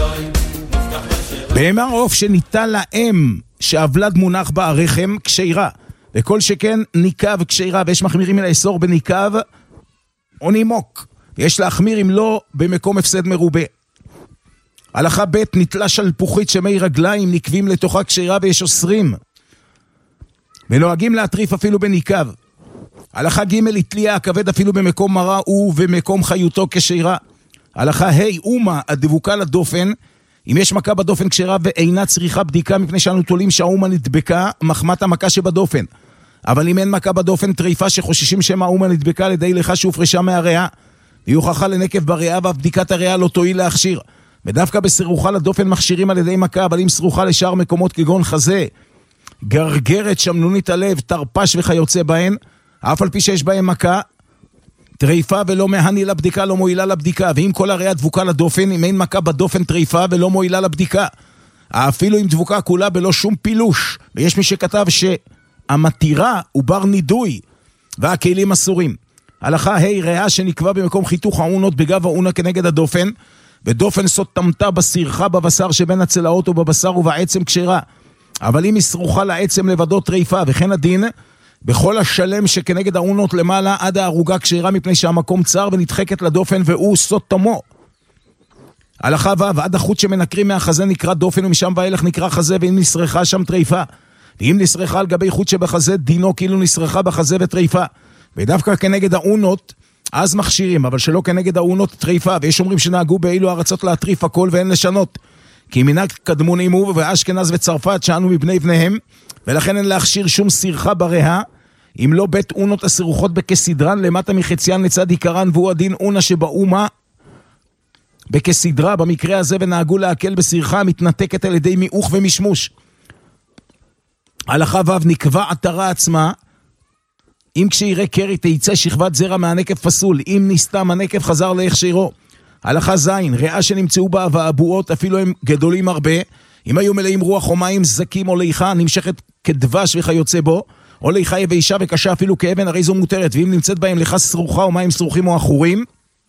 בהמה עוף שניתן לאם שהוולד מונח בה הרחם כשירה, וכל שכן ניקב כשירה, ויש מחמירים לאסור בניקב או נימוק, ויש להחמיר אם לא במקום הפסד מרובה. הלכה ב' נטלה שלפוחית שמי רגליים נקבים לתוכה כשירה ויש אוסרים, ונוהגים להטריף אפילו בניקב. הלכה ג' התליה הכבד אפילו במקום מראה ובמקום חיותו כשירה. הלכה ה' אומה הדבוקה לדופן, אם יש מכה בדופן כשירה ואינה צריכה בדיקה, מפני שאנו תולים שהאומה נדבקה מחמת המכה שבדופן. אבל אם אין מכה בדופן טריפה שחוששים שמה האומה נדבקה לידי לך שהופרשה מהריאה, והיא הוכחה לנקב בריאה, ואף בדיקת הריאה לא תועיל להכשיר. ודווקא בסירוחה לדופן מכשירים על ידי מכה, אבל אם סרוחה לשאר מקומות כגון חזה, גרגרת, שמנונית הלב, תרפש וכיוצא בהן, אף על פי שיש בהן מכה, טריפה ולא מהני לבדיקה, לא מועילה לבדיקה. ואם כל הריאה דבוקה לדופן, אם אין מכה בדופן טריפה ולא מועילה לבדיקה, אפילו אם דבוקה כולה בלא שום פילוש. ויש מי שכתב שהמתירה הוא בר נידוי והכלים אסורים. הלכה ה' ריאה שנקבע במקום חיתוך האונות בגב האונה כנגד הדופן, ודופן סותמתה בסירחה בבשר שבין הצלעות ובבשר ובעצם כשרה. אבל אם יסרוחה לעצם לבדו טריפה, וכן הדין בכל השלם שכנגד האונות למעלה עד הערוגה כשרה, מפני שהמקום צר ונדחקת לדופן והוא סותמו. הלכה ו' עד החוט שמנקרים מהחזה נקרא דופן, ומשם ואילך נקרא חזה, ואם נסרחה שם טריפה. ואם נסרחה על גבי חוט שבחזה, דינו כאילו נסרחה בחזה וטריפה. ודווקא כנגד האונות אז מכשירים, אבל שלא כנגד האונות טריפה. ויש אומרים שנהגו באילו ארצות להטריף הכל ואין לשנות, כי מנהג קדמונים הוא ואשכנז וצרפת שאנו מבני בניהם, ולכן אין להכשיר שום סירחה בריאה, אם לא בית אונות הסירוחות בכסדרן למטה מחציין לצד עיקרן, והוא הדין אונה שבאומה בכסדרה במקרה הזה, ונהגו להקל בסירחה המתנתקת על ידי מיוך ומשמוש. הלכה ו' נקבע עטרה עצמה, אם כשיראה קרי תיצא שכבת זרע מהנקב פסול, אם נסתם הנקב חזר להכשירו. הלכה ז' ריאה שנמצאו בה ואבועות אפילו הם גדולים הרבה, אם היו מלאים רוח או מים זקים או ליחה נמשכת כדבש וכיוצא בו, או ליחה יבשה וקשה אפילו כאבן, הרי זו מותרת. ואם נמצאת בהם ליחה סרוחה או מים סרוכים או אחורים,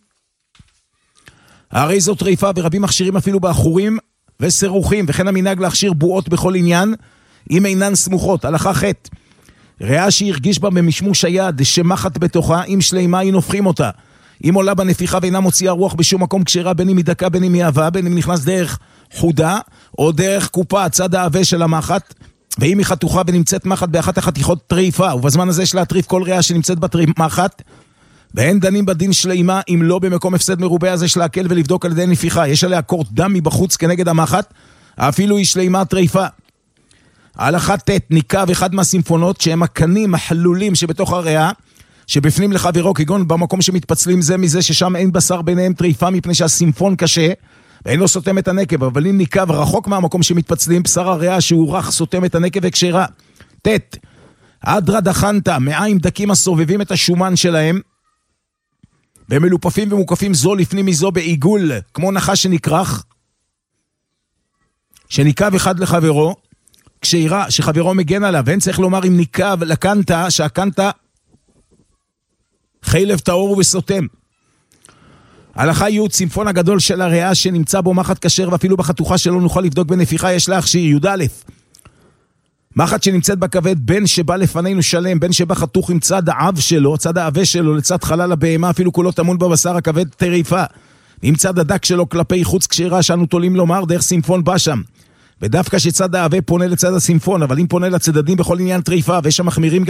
הרי זו טריפה, ורבים מכשירים אפילו באחורים וסרוחים. וכן המנהג להכשיר בועות בכל עניין אם אינן סמוכות. הלכה ח' ריאה שהרגיש בה במשמוש היד שמחת בתוכה, אם שלימה היא נופחים אותה. אם עולה בנפיחה ואינה מוציאה רוח בשום מקום כשרה, בין אם היא דקה בין אם היא אהבה, בין אם נכנס דרך חודה או דרך קופה הצד העבה של המחת, ואם היא חתוכה ונמצאת מחת באחת החתיכות טריפה, ובזמן הזה יש להטריף כל ריאה שנמצאת במחת, ואין דנים בדין שלימה אם לא במקום הפסד מרובה, אז יש להקל ולבדוק על ידי נפיחה. יש עליה קורט דם מבחוץ כנגד המחת, אפילו היא שלימה טריפה. הלכה ט' ניקב אחד מהסימפונות שהם הקנים החלולים שבתוך הריאה, שבפנים לחברו, כגון במקום שמתפצלים זה מזה, ששם אין בשר ביניהם טריפה, מפני שהסימפון קשה ואין לו סותם את הנקב. אבל אם ניקב רחוק מהמקום שמתפצלים, בשר הריאה שהוא רך סותם את הנקב וכשרה. ט' אדרה דחנתה, מעיים דקים הסובבים את השומן שלהם, והם מלופפים ומוקפים זו לפנים מזו בעיגול, כמו נחש שנקרח, שניקב אחד לחברו כשירה, שחברו מגן עליו. ואין צריך לומר אם ניקב לקנתה, שהקנתה חילב טהור וסותם. הלכה י' צימפון הגדול של הריאה שנמצא בו מחט כשר, ואפילו בחתוכה שלו נוכל לבדוק בנפיחה, יש להכשיר. י' מחט שנמצאת בכבד, בין שבא לפנינו שלם, בין שבא חתוך עם צד העב שלו, צד העבה שלו לצד חלל הבהמה, אפילו כולו טמון בבשר הכבד טריפה. עם צד הדק שלו כלפי חוץ כשרה, שאנו תולים לומר דרך סימפון בא שם. ודווקא שצד העבה פונה לצד הסימפון, אבל אם פונה לצדדים בכל עניין טריפה, ויש שם מחמירים